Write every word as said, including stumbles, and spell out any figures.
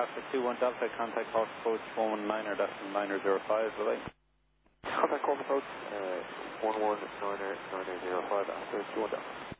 Alpha two one Delta, contact call approach one one niner, that's niner zero five, bye-bye. Contact call approach uh, one one niner niner zero five, Alpha two one Delta.